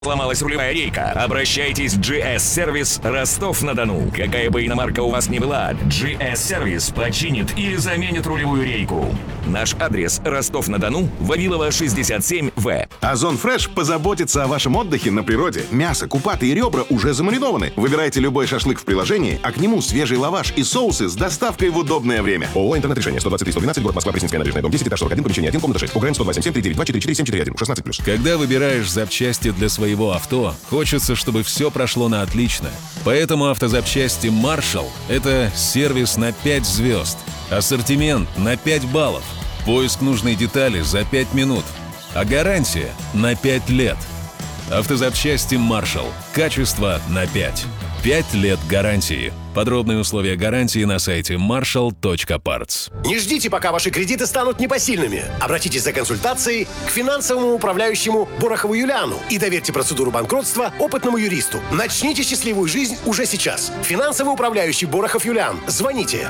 Сломалась рулевая рейка? Обращайтесь в GS-сервис Ростов-на-Дону. Какая бы иномарка у вас ни была, GS-сервис починит или заменит рулевую рейку. Наш адрес: Ростов-на-Дону, Вавилова, 67В. Озон Фреш позаботится о вашем отдыхе на природе. Мясо, купаты и ребра уже замаринованы. Выбирайте любой шашлык в приложении, а к нему свежий лаваш и соусы с доставкой в удобное время. ООО «Интернет-решение», 123-112, город Москва, Пресненская набережная, дом 10, этаж 41, помещение 1, комната 6. УГРН 127-392-44-741, 16+. Когда выбираешь запчасти для своего авто, хочется, чтобы все прошло на отлично. Поэтому автозапчасти Marshall — это сервис на 5 звезд. Ассортимент на 5 баллов. Поиск нужной детали за 5 минут. А гарантия на 5 лет. Автозапчасти Marshall. Качество на 5. 5 лет гарантии. Подробные условия гарантии на сайте marshall.parts. Не ждите, пока ваши кредиты станут непосильными. Обратитесь за консультацией к финансовому управляющему Борохову Юлиану и доверьте процедуру банкротства опытному юристу. Начните счастливую жизнь уже сейчас. Финансовый управляющий Борохов Юлиан. Звоните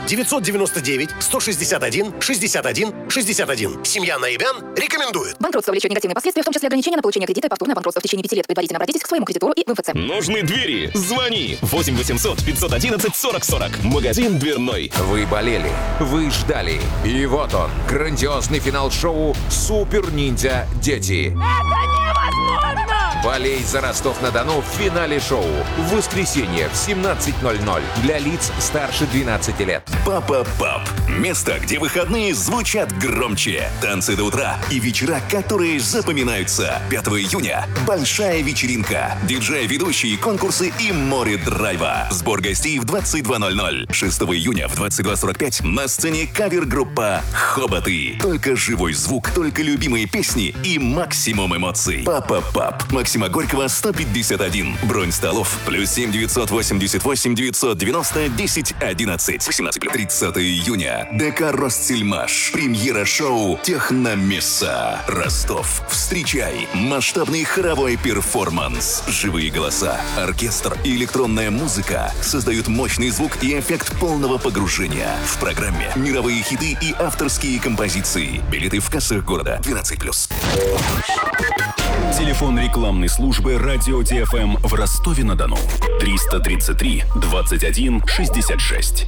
999-161-61-61. Семья Наибян рекомендует. Банкротство влечет негативные последствия, в том числе ограничение на получение кредита и повторное банкротство в течение 5 лет. Предварительно обратитесь к своему кредитору и в МФЦ. Нужны двери? Звони 8 800 511 40 40. Магазин дверной. Вы болели, вы ждали. И вот он, грандиозный финал шоу «Супер Ниндзя Дети». Это невозможно! Болей за Ростов-на-Дону в финале шоу. В воскресенье в 17:00 для лиц старше 12 лет. Папа Пап. Место, где выходные звучат громче. Танцы до утра и вечера, которые запоминаются. 5 июня. Большая вечеринка. Диджей-ведущие, конкурсы и море драйва. Сбор гостей в 22:00. 6 июня в 22:45 на сцене кавер-группа «Хоботы». Только живой звук, только любимые песни и максимум эмоций. Папа Пап. Максима Горького, 151. Бронь столов. +7 988 990 10 11. 18+. 30 июня. ДК «Ростсельмаш». Премьера шоу «Техномесса». Ростов. Встречай. Масштабный хоровой перформанс. Живые голоса, оркестр и электронная музыка создают мощный звук и эффект полного погружения. В программе мировые хиты и авторские композиции. Билеты в кассах города. 12+. Телефон рекламной службы «Радио ТФМ» в Ростове-на-Дону. 333 21 66.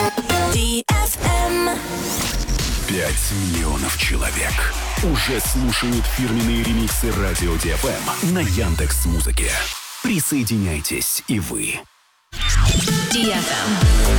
5 миллионов человек уже слушают фирменные ремиксы «Радио ТФМ» на Яндекс.Музыке. Присоединяйтесь и вы. DFM.